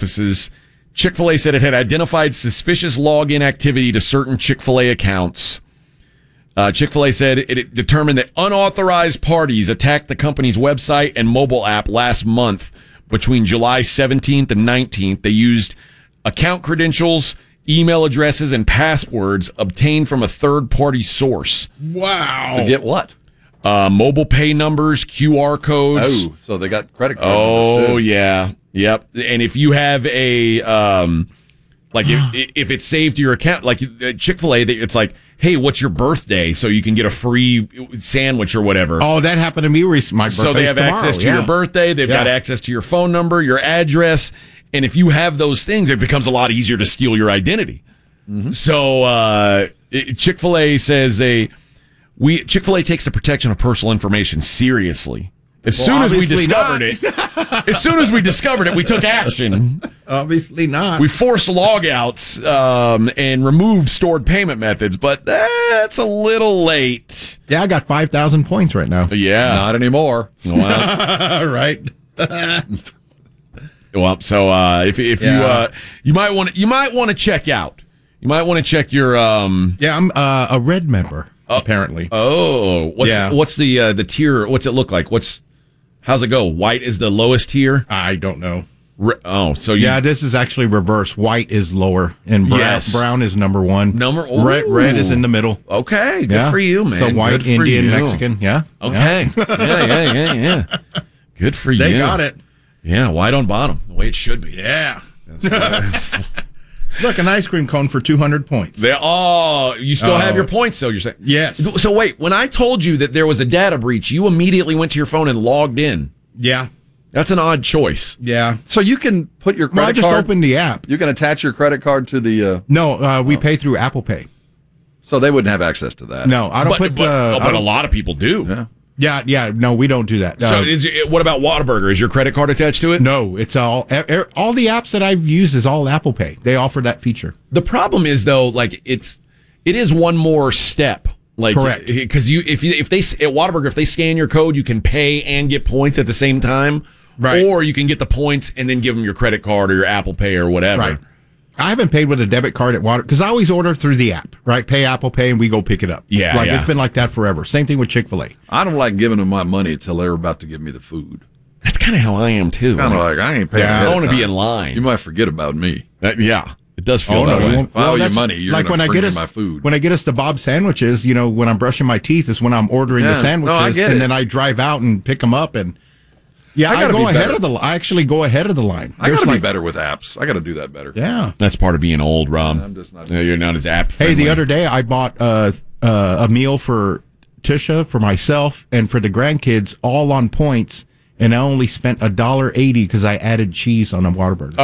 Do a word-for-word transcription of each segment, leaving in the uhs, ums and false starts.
offices. Chick-fil-A said it had identified suspicious login activity to certain Chick-fil-A accounts. Uh, Chick-fil-A said it, it determined that unauthorized parties attacked the company's website and mobile app last month. Between July seventeenth and nineteenth, they used account credentials, email addresses, and passwords obtained from a third-party source. Wow. To get what? Uh, mobile pay numbers, Q R codes. Oh, so they got credit card Oh, numbers too. yeah. Yep. And if you have a, um, like, if, if it's saved to your account, like Chick-fil-A, it's like, hey, what's your birthday? So you can get a free sandwich or whatever. Oh, that happened to me recently. My birthday's So they have tomorrow. access to yeah. your birthday. They've Yeah. got access to your phone number, your address. And if you have those things, it becomes a lot easier to steal your identity. Mm-hmm. So uh, it- Chick-fil-A says they, we Chick-fil-A takes the protection of personal information seriously. As Well, soon as we obviously discovered not. it, as soon as we discovered it, we took action. Obviously not. We forced logouts um, and removed stored payment methods, but that's a little late. Yeah, I got five thousand points right now. Yeah. Not anymore. Well, right. well so uh, if if you Yeah. uh, you might want you might want to check out. You might want to check your um Yeah, I'm uh, a red member, apparently. oh what's Yeah. what's the uh, the tier? What's it look like? What's how's it go? White is the lowest tier. I don't know. Re- oh, so you, Yeah, this is actually reverse. White is lower, and brown, Yes. brown is number one. Number- red, red is in the middle. Okay, good Yeah. for you, man. So white, Good for Indian, you. Mexican. Yeah. Okay. Yeah, yeah, yeah, yeah. Good for They you. got it. Yeah, white on bottom, the way it should be. Yeah. That's Look, an ice cream cone for two hundred points. they oh, you still Oh. have your points, though. You're saying Yes. So wait, when I told you that there was a data breach, you immediately went to your phone and logged in. Yeah. That's an odd choice. Yeah. So you can put your Well, I credit just card. opened the app. You can attach your credit card to the. Uh, No, uh, we pay through Apple Pay. so they wouldn't have access to that. No, I don't but put. but, uh, oh, I but a don't- lot of people do. Yeah. yeah, yeah. No, we don't do that. So Uh, is it, what about Whataburger? Is your credit card attached to it? no, it's all e- e- all the apps that I've used is all Apple Pay. They offer that feature. The problem is though, like it's it is one more step. Like, Correct. Because you if you if they at Whataburger if they scan your code, you can pay and get points at the same time. Right. Or you can get the points and then give them your credit card or your Apple Pay or whatever. Right. I haven't paid with a debit card at Water because I always order through the app. Right. Pay Apple Pay and we go pick it up. Yeah, Like yeah. it's been like that forever. Same thing with Chick-fil-A. I don't like giving them my money until they're about to give me the food. That's kind of how I am too. Kind of like I ain't paying. Yeah. ahead I of want to be time. in line. You might forget about me. That- yeah, it does feel Oh, that no, way. we won't- If I owe you that's money, you're like gonna when I bring get me us my food. when I get us the Bob sandwiches. You know, when I'm brushing my teeth is when I'm ordering Yeah. the sandwiches, No, I get and it. then I drive out and pick them up. And yeah, I I, gotta go be ahead better. of the. I actually go ahead of the line. I got There's to be like- better with apps. I got to do that better. Yeah. That's part of being old, Rob. I'm just not- Yeah, you're not as app. Hey, the other day I bought uh, uh, a meal for Tisha, for myself, and for the grandkids, all on points, and I only spent a dollar eighty because I added cheese on a Whataburger.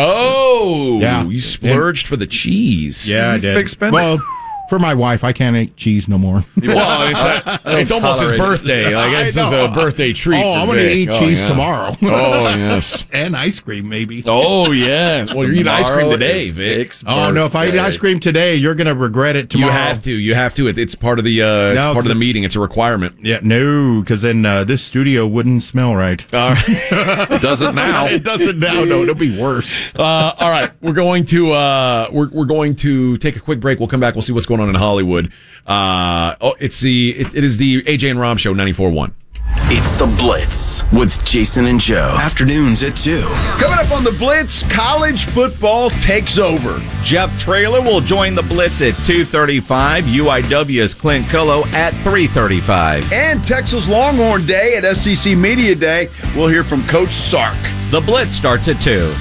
Oh, Yeah. you splurged for the cheese. yeah, I he's a did. big spender. Well, for my wife, I can't eat cheese no more. Well, it's, a, it's almost his tolerate it. birthday. Like I this is know. a birthday treat. Oh, for I'm going to Vic. eat Oh, cheese yeah. tomorrow. Oh yes. And ice cream, maybe. Oh yeah. Well, you're eating ice cream Tomorrow today, is Vic. Vic's Oh, no, if I eat birthday. ice cream today, you're going to regret it You tomorrow. have to. You have to. It, it's part of the. Uh, it's No, part of the 'cause- meeting. It's a requirement. Yeah, no, because then uh, this studio wouldn't smell right. All right. It doesn't now. It doesn't now. No, it'll be worse. Uh, all right. We're going to. Uh, we're we're going to take a quick break. We'll come back. We'll see what's going on in Hollywood. Uh, oh, it's the. It, it is the A J and Rom Show. ninety-four point one. It's The Blitz with Jason and Joe. Afternoons at two. Coming up on the Blitz, college football takes over. Jeff Traylor will join the Blitz at two thirty-five. U I W's Clint Cullo at three thirty-five. And Texas Longhorn Day at S E C Media Day. We'll hear from Coach Sark. The Blitz starts at two.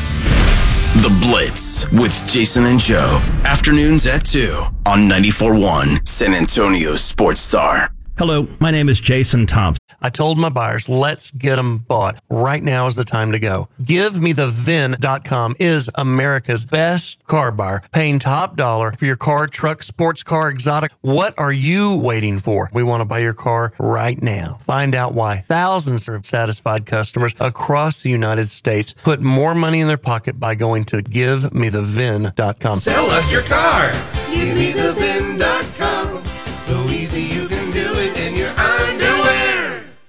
The Blitz with Jason and Joe. Afternoons at two on ninety-four point one San Antonio Sports Star. Hello, my name is Jason Thompson. I told my buyers, let's get them bought. Right now is the time to go. Give Me The V I N dot com is America's best car buyer, paying top dollar for your car, truck, sports car, exotic. What are you waiting for? We want to buy your car right now. Find out why thousands of satisfied customers across the United States put more money in their pocket by going to Give Me The V I N dot com. Sell us your car. Give me the V I N dot com. So easy you can do it in your underwear. And I'm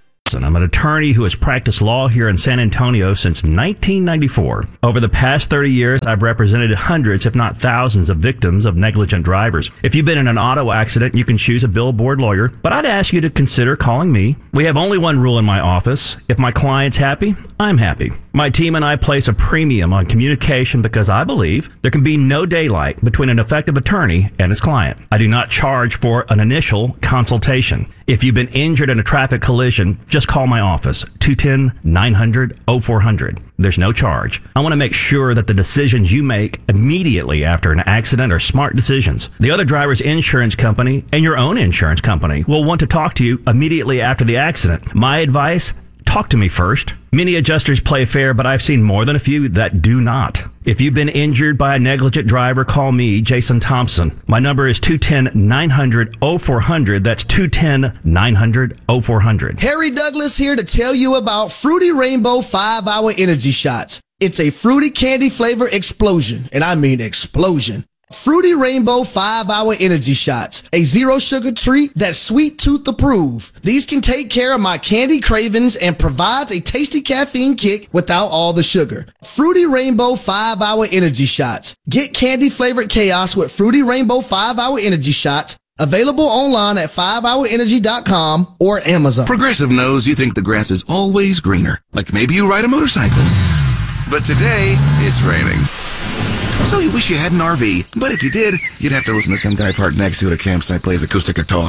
I'm an attorney who has practiced law here in San Antonio since nineteen ninety-four. Over the past thirty years, I've represented hundreds, if not thousands, of victims of negligent drivers. If you've been in an auto accident, you can choose a billboard lawyer, but I'd ask you to consider calling me. We have only one rule in my office. If my client's happy, I'm happy. My team and I place a premium on communication because I believe there can be no daylight between an effective attorney and his client. I do not charge for an initial consultation. If you've been injured in a traffic collision, just call my office, two one zero, nine hundred, oh four hundred. There's no charge. I want to make sure that the decisions you make immediately after an accident are smart decisions. The other driver's insurance company and your own insurance company will want to talk to you immediately after the accident. My advice, talk to me first. Many adjusters play fair, but I've seen more than a few that do not. If you've been injured by a negligent driver, call me, Jason Thompson. My number is two one zero, nine hundred, oh four hundred. That's two one zero, nine hundred, oh four hundred. Harry Douglas here to tell you about Fruity Rainbow five hour Energy Shots. It's a fruity candy flavor explosion, and I mean explosion. Fruity Rainbow five hour Energy Shots, a zero sugar treat that's sweet tooth approved. These can take care of my candy cravings and provides a tasty caffeine kick without all the sugar. Fruity Rainbow five hour Energy Shots. Get candy flavored chaos with Fruity Rainbow five hour Energy Shots. Available online at five hour energy dot com or Amazon. Progressive knows you think the grass is always greener. Like maybe you ride a motorcycle. But today, it's raining. So you wish you had an R V, but if you did, you'd have to listen to some guy parked next to it at a campsite plays acoustic guitar.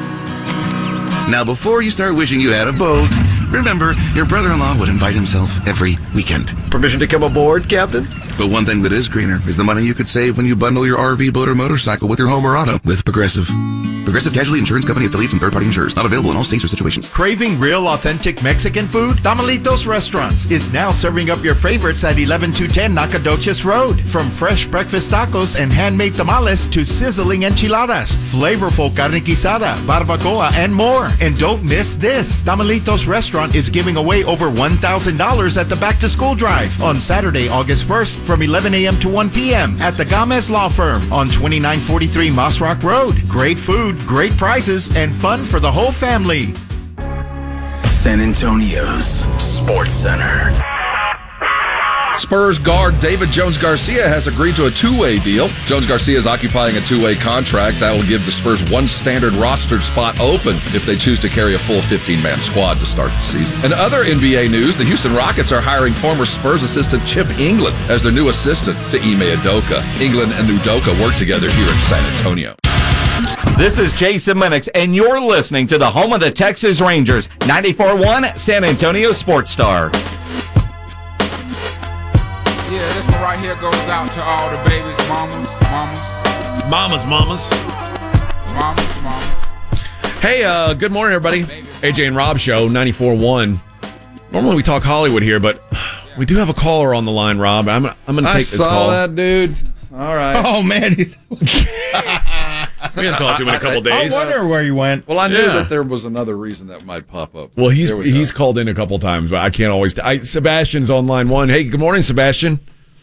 Now, before you start wishing you had a boat, remember, your brother-in-law would invite himself every weekend. Permission to come aboard, Captain? But one thing that is greener is the money you could save when you bundle your R V, boat, or motorcycle with your home or auto with Progressive. Progressive Casualty Insurance Company affiliates and third-party insurers. Not available in all states or situations. Craving real, authentic Mexican food? Tamalitos Restaurants is now serving up your favorites at eleven two ten Nacogdoches Road. From fresh breakfast tacos and handmade tamales to sizzling enchiladas, flavorful carne guisada, barbacoa, and more. And don't miss this. Tamalitos Restaurant is giving away over one thousand dollars at the back-to-school drive on Saturday, August first from eleven a.m. to one p.m. at the Gamez Law Firm on twenty-nine forty-three Moss Rock Road. Great food, great prizes, and fun for the whole family. San Antonio's Sports Center. Spurs guard David Jones-Garcia has agreed to a two-way deal. Jones-Garcia is occupying a two-way contract that will give the Spurs one standard rostered spot open if they choose to carry a full fifteen-man squad to start the season. In other N B A news, the Houston Rockets are hiring former Spurs assistant Chip England as their new assistant to Ime Udoka. England and Udoka work together here in San Antonio. This is Jason Minix, and you're listening to the home of the Texas Rangers, ninety-four point one San Antonio Sports Star. Yeah, this one right here goes out to all the babies, mamas, mamas. Mamas, mamas. Mamas, mamas. Hey, uh, good morning, everybody. A J and Rob Show, ninety-four point one. Normally we talk Hollywood here, but we do have a caller on the line, Rob. I'm, I'm going to take this call. I saw that, dude. All right. Oh, man. He's... We haven't talked to him in a couple days. I wonder where you went. Well, I knew Yeah. that there was another reason that might pop up. Well, he's Here we he's go. called in a couple times, but I can't always. T- I, Sebastian's on line one. Hey, good morning, Sebastian.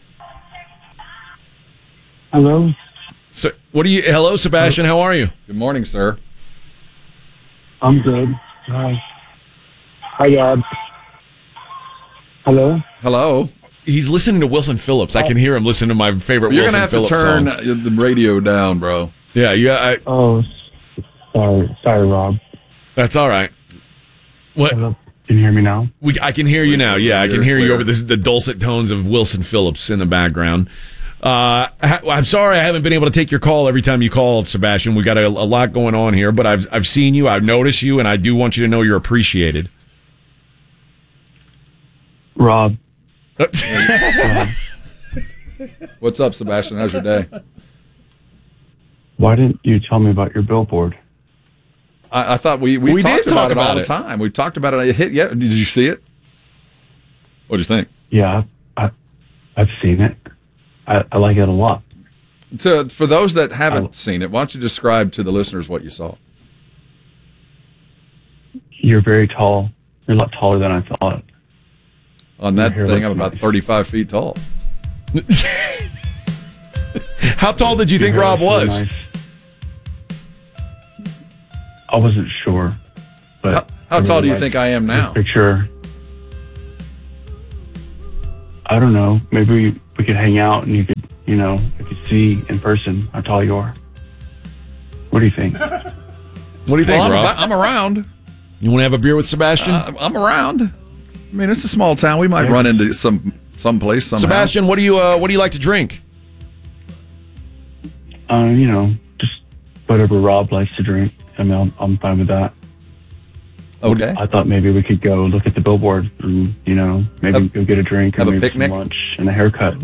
Hello. So, what are you? Hello, Sebastian. How are you? Good morning, sir. I'm good. Hi. Hi, Dad. Hello. Hello. He's listening to Wilson Phillips. I can hear him listening to my favorite You're Wilson gonna have Phillips to turn song. the radio down, bro. Yeah, yeah. I, Oh, sorry. Sorry, Rob. that's all right. What? Hello. Can you hear me now? We, I can hear you now. Yeah, I can hear you Clear. over this, the dulcet tones of Wilson Phillips in the background. Uh, I, I'm sorry I haven't been able to take your call every time you called, Sebastian. We got a, a lot going on here, but I've I've seen you, I've noticed you, and I do want you to know you're appreciated. Rob. What's up, Sebastian? How's your day? Why didn't you tell me about your billboard? I, I thought we we, We talked did about talk it all about the it. time. We talked about it. It hit. Yeah. Did you see it? What do you think? Yeah, I, I've seen it. I, I like it a lot. To for those that haven't Oh. seen it, why don't you describe to the listeners what you saw? You're very tall. You're a lot taller than I thought. On that Your hair thing, I'm looks about nice. thirty-five feet tall. How tall did you Your think hair Rob looks was? really nice. I wasn't sure, but How, How tall do you like think I am now? Picture. I don't know. Maybe we, we could hang out and you could, you know, you could see in person how tall you are. What do you think? What do you think, well, Rob? I'm, I'm around. You want to have a beer with Sebastian? Uh, I'm around. I mean, it's a small town. We might Yeah. run into some someplace somehow. Sebastian, what do you uh, what do you like to drink? Uh, you know, just whatever Rob likes to drink. I mean, I'm, I'm fine with that. Okay. I thought maybe we could go look at the billboard and, you know, maybe Have- go get a drink or have a maybe picnic? some lunch and a haircut.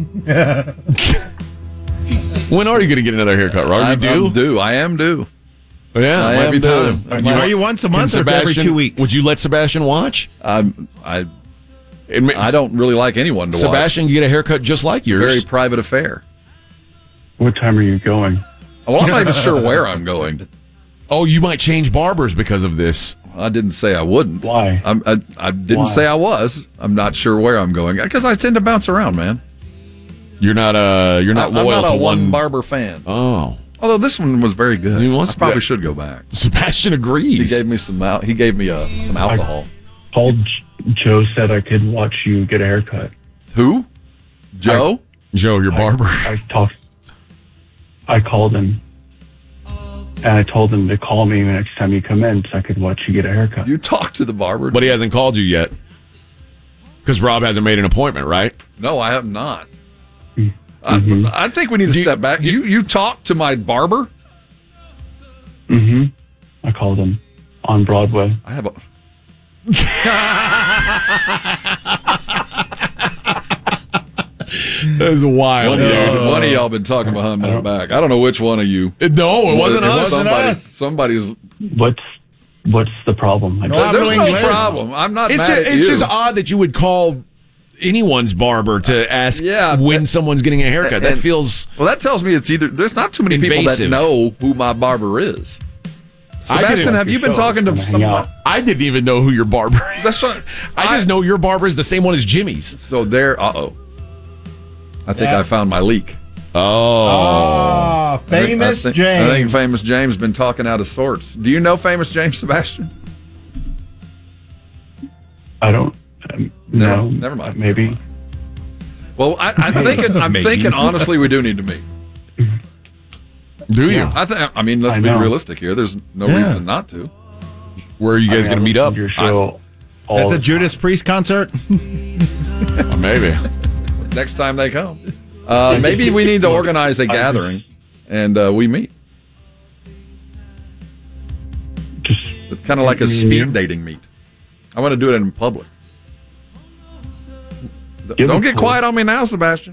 When are you going to get another haircut, Rob? You I'm, do? I'm due. I am due. Yeah, I it might am be due. time. Are you once a Can month or every Sebastian- two weeks? Would you let Sebastian watch? I'm, I It ma- I don't really like anyone to Sebastian can get a haircut just like watch. yours. Very private affair. What time are you going? Well, I'm not even sure where I'm going. Oh, you might change barbers because of this. I didn't say I wouldn't. Why? I'm, I I didn't Why? say I was. I'm not sure where I'm going because I tend to bounce around, man. You're not uh you're not I, loyal I'm not to a one one barber fan. Oh, Although this one was very good. He wants- I probably should go back. Sebastian He agrees. gave me some. Al- He gave me uh, some alcohol. Paul J- Joe said I could watch you get a haircut. Who? Joe? Joe, your barber. I, I talked. I called him, and I told him to call me next time you come in so I could watch you get a haircut. You talked to the barber? But he hasn't called you yet. Because Rob hasn't made an appointment, right? No, I have not. Mm-hmm. I, I think we need to Do you- step back. You you talked to my barber? Mm-hmm. I called him on Broadway. I have a. That's wild. One of, dude. y'all, one of y'all been talking behind my back. I don't know which one of you. It- no, it wasn't us. Somebody, somebody's. What's What's the problem? I No, There's no English. problem. I'm not It's, mad just, at it's you. just odd that you would call anyone's barber to ask Yeah, when that- someone's getting a haircut. That and- feels. Well, that tells me it's either. There's not too many people that Invasive. know who my barber is. Sebastian, didn't- have you been talking to Hang someone? out. I didn't even know who your barber is. That's what, I just know your barber is the same one as Jimmy's. So there. Uh oh. I think Yeah. I found my leak. Oh. Oh, I think- famous I think, James. I think famous James been talking out of sorts. Do you know famous James, Sebastian? I don't. Um, Never- no, never mind. Maybe. Well, I, I'm thinking. I'm Maybe. thinking. Honestly, we do need to meet. Do you? Yeah. I think. I mean, let's I be know. realistic here. There's no Yeah. reason not to. Where are you guys I mean, going to meet I up? listen to Your show all At the the Judas Priest concert? Uh, maybe. Next time they come, uh, maybe we need to organize a gathering, and uh, we meet. Just It's kind of like a Me and speed you? dating meet. I want to do it in public. D- Give Don't a get pool. quiet on me now, Sebastian.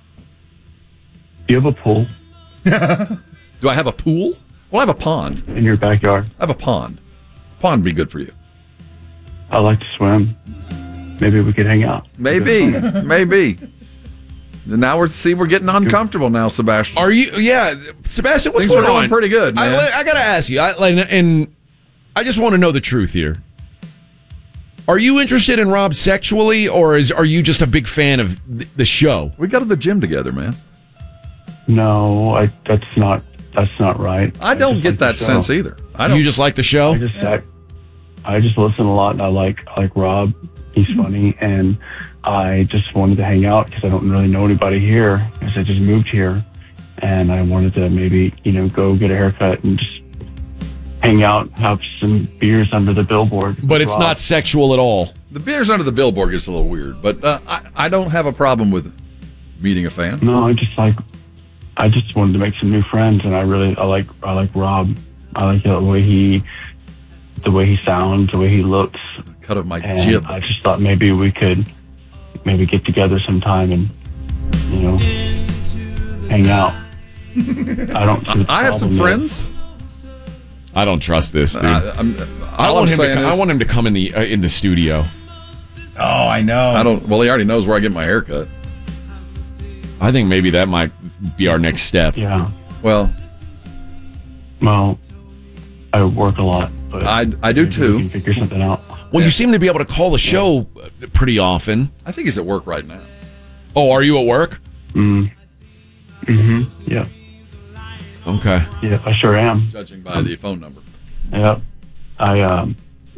Do you have a pool Do I have a pool? Well, I have a pond. in your backyard? I have a pond. Pond would be good for you. I like to swim. Maybe we could hang out. Maybe, maybe. Now we're see we're getting uncomfortable now, Sebastian. Are you? Yeah, Sebastian. What's Things are going going on? pretty good, man. I, I got to ask you. I, like, and I just want to know the truth here. Are you interested in Rob sexually, or is are you just a big fan of th- the show? We go to the gym together, man. No, I. That's not. That's not right. I don't just get like that the show. sense either. I don't. You just like the show? I just. I, I just listen a lot, and I like. I like Rob. He's funny, and I just wanted to hang out because I don't really know anybody here. Because I just moved here, and I wanted to maybe you know go get a haircut and just hang out, have some beers under the billboard. But with it's Rob. not sexual at all. the beers under the billboard gets a little weird, but uh, I I don't have a problem with meeting a fan. No, I just like. I just wanted to make some new friends, and I really I like I like Rob. I like the way he, the way he sounds, the way he looks. Cut of my And jib. I just thought maybe we could maybe get together sometime and you know hang out. I don't. see the I have some problem friends. I don't trust this, dude. I, I'm, I all want I'm him. saying To, is, I want him to come in the uh, in the studio. Oh, I know. I don't. Well, he already knows where I get my haircut. I think maybe that might be our next step. Yeah. Well, Well, I work a lot, but I I do maybe too. We can figure something out. Well, Yeah. you seem to be able to call the show uh, pretty often. I think he's at work right now. Oh, are you at work? Mm. Mm-hmm. Yeah. Okay. Yeah. I sure am. Judging by the phone number. Yeah. I um.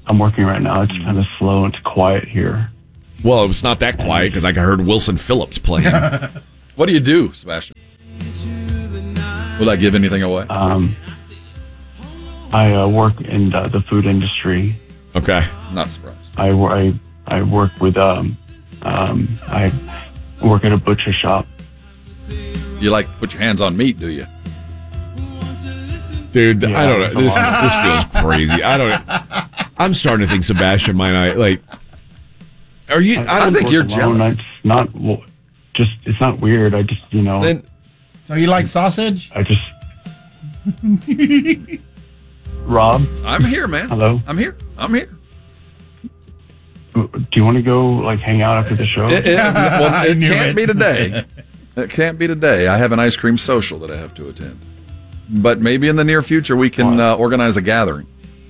I'm working right now. It's kind of slow. It's quiet here. Well, it was not that quiet because I heard Wilson Phillips playing. What do you do, Sebastian? Will I give anything away? Um, I uh, work in the, the food industry. Okay, not surprised. I, wor- I I work with um um I work at a butcher shop. You like to put your hands on meat, do you? Dude, Yeah, I don't know. come This on. this feels crazy. I don't. I'm starting to think Sebastian might not like. Are you? I don't work alone. It's not well, just. It's not weird. I just you know. Then, So you like sausage? I just. Rob. I'm here, man. Hello. I'm here. I'm here. Do you want to go like hang out after the show? It, it, well, I it knew can't it. be today. It can't be today. I have an ice cream social that I have to attend. But maybe in the near future we can uh, organize a gathering.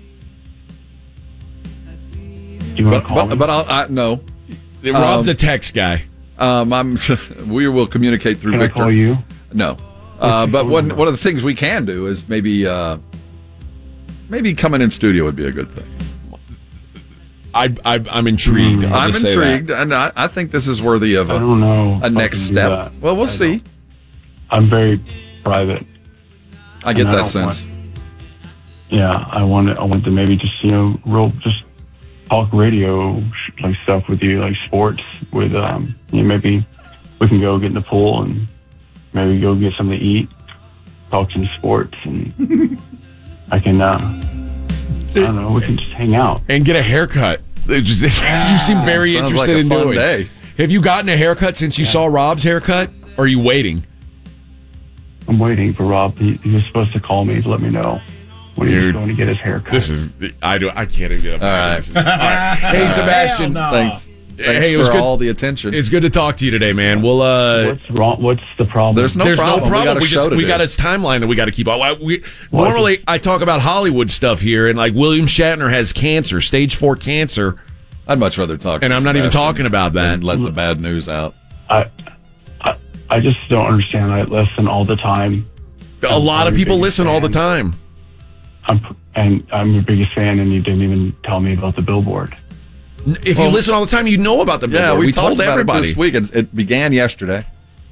Do you want But to call but, me? but I'll I, no. Rob's Um, a text guy. Um, I'm. We will communicate through Can I Victor. call you? No. Uh, but one one of the things we can do is maybe uh, maybe coming in studio would be a good thing. I, I I'm intrigued. I'll I'm just say intrigued, that. and I, I think this is worthy of I a, don't know. a if I next can do step. that. Well, we'll I see. don't- I'm very private. I get And I that don't sense. Yeah, I want to. I want to maybe just you know, real just talk radio sh- like stuff with you, like sports. With um, you know, maybe we can go get in the pool and maybe go get something to eat, talk some sports, and I can. Uh, I don't know. We can just hang out. And get a haircut. It just, you seem very Sounds interested like a in fun doing. day. Have you gotten a haircut since you saw Rob's haircut? Or are you waiting? I'm waiting for Rob. He, he was supposed to call me to let me know when he was Dude, going to get his haircut. This is I do I can't even get up. All right. This is- all right. Hey Sebastian, Hell no. Thanks. Thanks Hey, it for was good- all the attention. it's good to talk to you today, man. We'll uh What's wrong? What's the problem? There's no There's problem. no problem. We got a We, show just to we do. got a timeline that we got to keep on. I- We, Well, I normally, I talk about Hollywood stuff here, and like William Shatner has cancer, stage four cancer, I'd much rather talk. and to I'm not even Sebastian talking about that. than let the bad news out. I, I, I just don't understand. I listen all the time. A lot of I'm your people biggest listen all the fan. time. I'm, and I'm your biggest fan, and you didn't even tell me about the billboard. If you listen all the time, you know about the Yeah, billboard. we, we talked told about everybody. it this week. It, it began yesterday.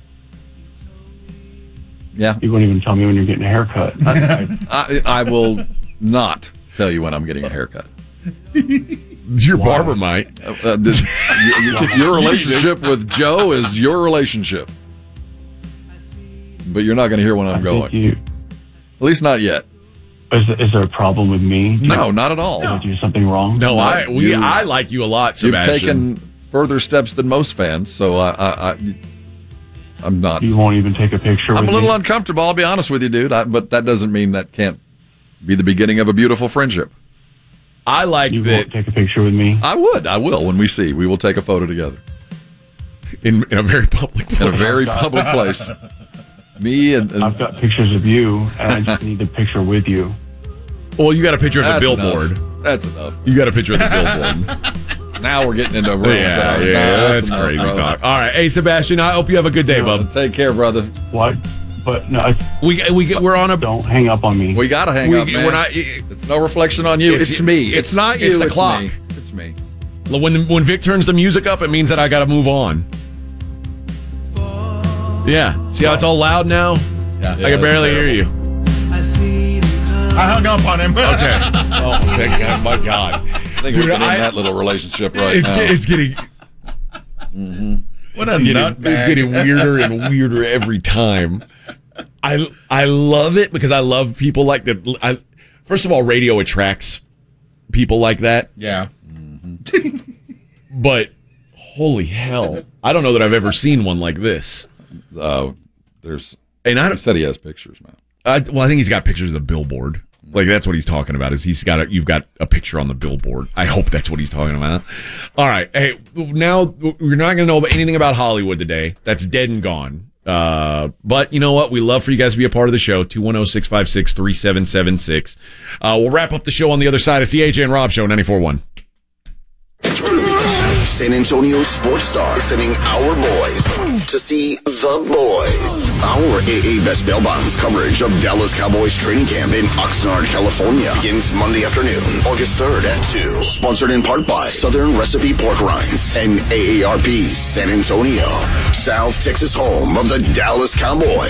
Yeah, You wouldn't even tell me when you're getting a haircut. I, I, I will not tell you when I'm getting a haircut. Your barber might. Uh, uh, this, y- y- your relationship with Joe is your relationship, but you're not going to hear when I'm I think going. you, At least not yet. is, is there a problem with me? Did No, not at all. I do something wrong? No, No, I we you- I like you a lot, You've Sebastian. taken further steps than most fans, so I, I, I I'm not. You won't even take a picture I'm with a little me? uncomfortable. I'll be honest with you, dude. I, but that doesn't mean that can't be the beginning of a beautiful friendship. I like You that won't take a picture with me? I would. I will when we see. We will take a photo together in, in a very public place. in a very public place. Me and, and I've got pictures of you, and I just need the picture with you. Well, you got a picture of the that's billboard. enough. That's enough. You got a picture of the billboard. Now we're getting into rooms yeah, that are yeah, nah, that's enough, crazy bro. talk. All right, hey Sebastian, I hope you have a good day, Yeah. bub. Take care, brother. What? But no, I, We we get we're on a. don't hang up on me. We gotta hang We- up, man. we're not- it's no reflection on you. It's- It's, me. it's not you, It's it's the clock. Me. It's me. When when Vic turns the music up, it means that I got to move on. Yeah, see how it's all loud now? Yeah. I can barely hear you. I hung up on him. Okay. Oh, thank God, my God. I think Dude, we're getting I- in that little relationship right It's now. get- it's getting What a getting, nutbag. it's getting weirder and weirder every time. I I love it because I love people like that. I, first of all, radio attracts people like that. Yeah. But holy hell, I don't know that I've ever seen one like this. uh, there's. And I He don't. said he has pictures, man. I, well, I think he's got pictures of the billboard. Like that's what he's talking about. Is he's got a, you've got a picture on the billboard. I hope that's what he's talking about. All right, hey, now we're not going to know about anything about Hollywood today. That's dead and gone. Uh, but you know what? We love for you guys to be a part of the show. two one zero, six five six, three seven seven six. Uh, we'll wrap up the show on the other side. It's the A J and Rob Show, ninety-four point one. San Antonio Sports Star is sending our boys to see the boys. Our A A Best Bail Bonds coverage of Dallas Cowboys training camp in Oxnard, California begins Monday afternoon, August third at two. Sponsored in part by Southern Recipe Pork Rinds and A A R P San Antonio, South Texas home of the Dallas Cowboys.